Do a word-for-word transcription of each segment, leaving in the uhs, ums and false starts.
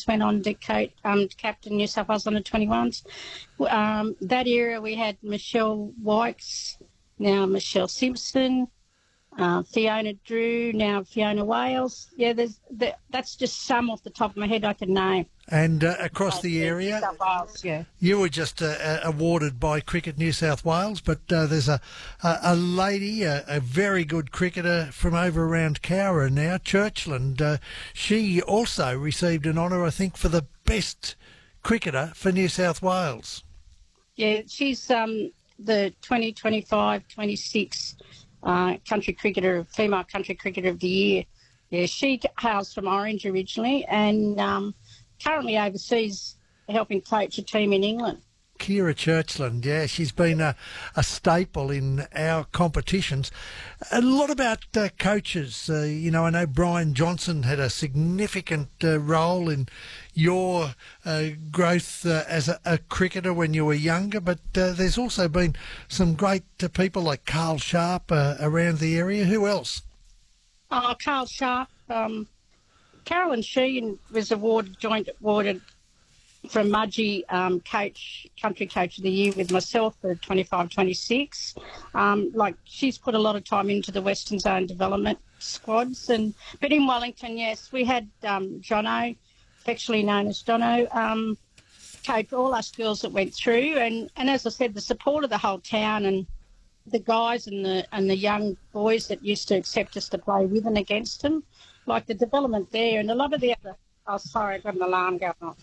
went on to coach, um, captain New South Wales under twenty-ones. Um, that era we had Michelle Wykes, now Michelle Simpson, uh, Fiona Drew, now Fiona Wales. Yeah, there's the, that's just some off the top of my head I can name. And uh, across the New area, South Wales, yeah. you were just uh, uh, awarded by Cricket New South Wales, but uh, there's a, a, a lady, a, a very good cricketer from over around Cowra now, Churchland. Uh, she also received an honour, I think, for the best cricketer for New South Wales. Yeah, she's um, the twenty twenty-five twenty-six uh, country cricketer, female country cricketer of the year. Yeah, she hails from Orange originally, and um, currently overseas helping coach a team in England. Kira Churchland, yeah, she's been a, a staple in our competitions. A lot about uh, coaches. Uh, you know, I know Brian Johnson had a significant uh, role in your uh, growth uh, as a, a cricketer when you were younger, but uh, there's also been some great uh, people like Carl Sharp uh, around the area. Who else? Oh, Carl Sharp. Um, Carolyn Sheehan was awarded, joint awarded from Mudgee um, coach, country coach of the year with myself for twenty-five twenty-six. Um, like she's put a lot of time into the Western Zone development squads. And but in Wellington, yes, we had um, Jono, affectionately known as Jono, um, coach all us girls that went through. And, and as I said, the support of the whole town and the guys and the and the young boys that used to accept us to play with and against them, like the development there and a lot of the other. Oh, sorry, I've got an alarm going off.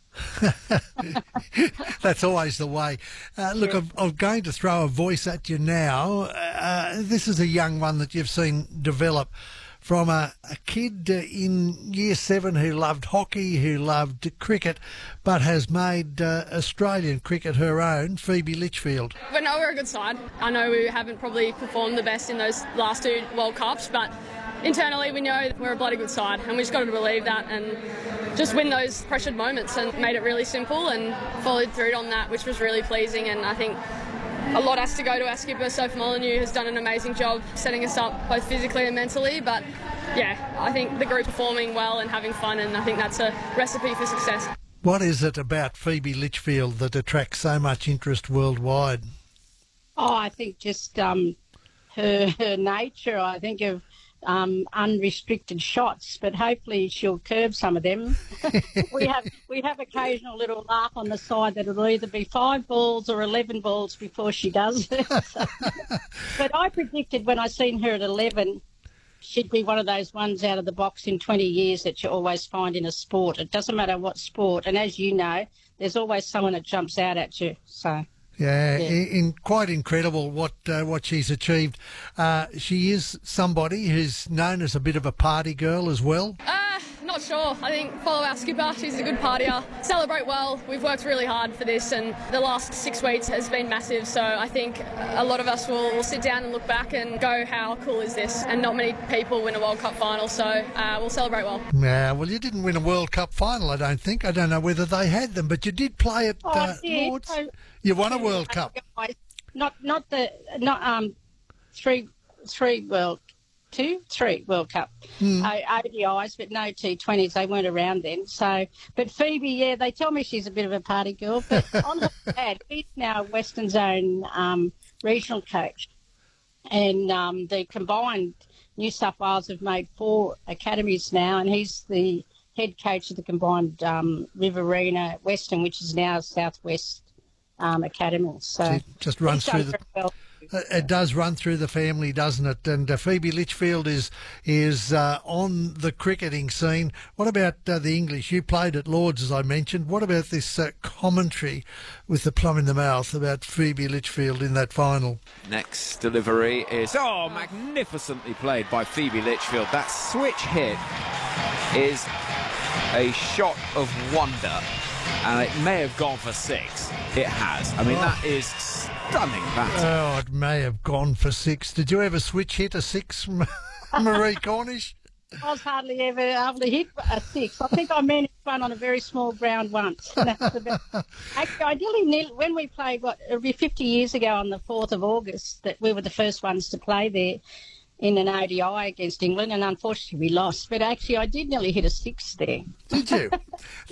That's always the way. Uh, look, yeah. I'm, I'm going to throw a voice at you now. Uh, this is a young one that you've seen develop from a, a kid uh, in year seven who loved hockey, who loved cricket, but has made uh, Australian cricket her own, Phoebe Litchfield. We know we're a good side. I know we haven't probably performed the best in those last two World Cups, but internally we know we're a bloody good side and we just got to believe that and just win those pressured moments, and made it really simple and followed through on that, which was really pleasing. And I think a lot has to go to our skipper, Soph Molyneux, who's done an amazing job setting us up both physically and mentally. But yeah, I think the group performing well and having fun, and I think that's a recipe for success. What is it about Phoebe Litchfield that attracts so much interest worldwide? Oh, I think just um, her, her nature, I think, of um, unrestricted shots, but hopefully she'll curb some of them. we have we have occasional little laugh on the side that it'll either be five balls or eleven balls before she does it. So, but I predicted when I seen her at eleven, she'd be one of those ones out of the box in twenty years that you always find in a sport. It doesn't matter what sport, and as you know, there's always someone that jumps out at you. So. Yeah, yeah. In, in quite incredible what uh, what she's achieved. Uh, she is somebody who's known as a bit of a party girl as well. Uh, not sure. I think follow our skipper. She's a good partier. Celebrate well. We've worked really hard for this, and the last six weeks has been massive. So I think a lot of us will, will sit down and look back and go, how cool is this? And not many people win a World Cup final, so uh, we'll celebrate well. Yeah, well, you didn't win a World Cup final, I don't think. I don't know whether they had them, but you did play at oh, uh, yeah. Lords. So, you won a World Cup. Not not the not um three three world two three World Cup mm. O D Is, but no T twenties. They weren't around then. So, but Phoebe, yeah, they tell me she's a bit of a party girl. But on her dad, he's now Western Zone um, regional coach, and um, the combined New South Wales have made four academies now, and he's the head coach of the combined um, Riverina Western, which is now Southwest. Um, academy. So it just runs through the. Well. It does run through the family, doesn't it? And uh, Phoebe Litchfield is is uh, on the cricketing scene. What about uh, the English? You played at Lords, as I mentioned. What about this uh, commentary with the plum in the mouth about Phoebe Litchfield in that final? Next delivery is oh, magnificently played by Phoebe Litchfield. That switch hit is a shot of wonder. And it may have gone for six. It has. I mean, oh. that is stunning batting. Oh, it may have gone for six. Did you ever switch hit a six, Marie Cornish? I was hardly ever able to hit a six. I think I managed one on a very small ground once. That's about... Actually, ideally, when we played, what, it'll be fifty years ago on the fourth of August, that we were the first ones to play there in an O D I against England, and unfortunately we lost. But actually, I did nearly hit a six there. Did you?